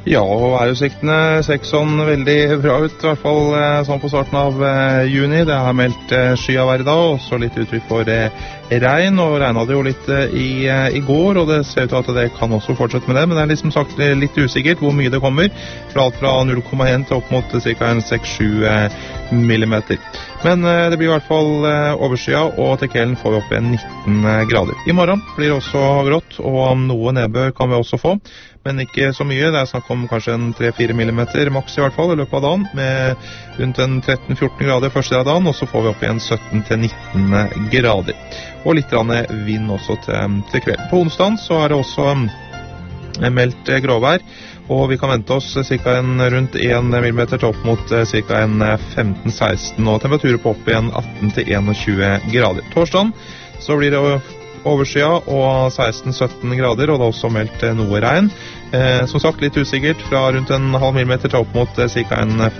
Ja, og værutsiktene ser ikke sånn veldig bra ut, I hvert fall sånn på starten av juni. Det er meldt skyavær I dag, og så litt uttrykk for regn, og regnet det jo litt I går, og det ser ut til at det kan også fortsette med det, men det er liksom sagt litt usikkert hvor mye det kommer, fra alt fra 0,1 til opp mot ca. 6-7 millimeter. Men det blir I hvert fall overskya, og til kvelden får vi opp 19 grader. I morgen blir det også grått, og noe nedbør kan vi også få, men ikke så mye. Det er snakk om kanskje en 3-4 millimeter maks I hvert fall I løpet av dagen, med rundt en 13-14 grader første del av dagen, og så får vi opp igjen 17-19 grader. Og litt vind også til kveld. På onsdagen så er det også meldt gråvær, og vi kan vente oss ca. rundt 1 millimeter til opp mot ca. 15-16, og temperaturer på opp igjen 18-21 grader. Torsdagen så blir det overskya og 16-17 grader, og det er også meldt noe regn. Som sagt litt usikkert, fra rundt en halv millimeter til opp mot ca.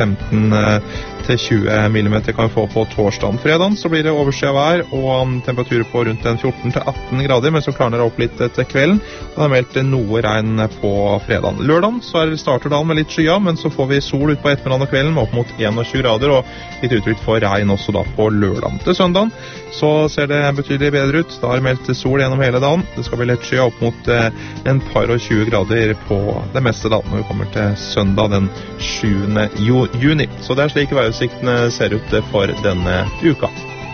15-20 millimeter kan vi få på torsdagen. Fredagen så blir det overskya vær og temperaturer på rundt 14-18 grader, men så klarner det opp litt til kvelden, og det er meldt noe regn på fredagen. Lørdagen så starter dagen med litt skya, men så får vi sol ut på ettermiddagen og kvelden med opp mot 21 grader, og litt uttrykk for regn også da på lørdagen. Til søndagen så ser det betydelig bedre ut. Da er det meldt sol gjennom hele dagen. Det skal bli lett skya opp mot en par og 20 grader på det meste da, når vi kommer til søndag den 7. juni. Så det er slik værutsiktene ser ut for denne uka.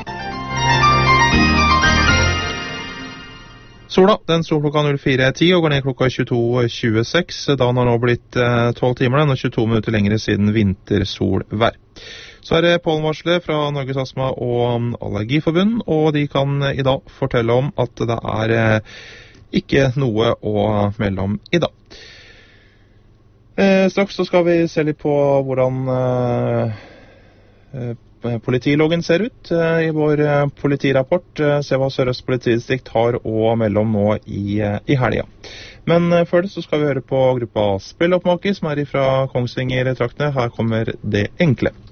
Sola, den står klokka 04:10 og går ned klokka 22:26. Dagen har nå blitt 12 timer, og 22 minutter lengre siden vintersolvær. Så er det pollenvarsler fra Norges Astma- og Allergiforbund, og de kan I dag fortelle om at det er ikke noe å melde om I dag. Straks så skal vi se litt på hvordan politiloggen ser ut I vår politirapport. Se hva Sør-Øst politidistrikt har å melde om nå I helga. Men før det så skal vi høre på gruppa Spilloppmaker, som fra Kongsvinger-traktene. Her kommer Det enkle.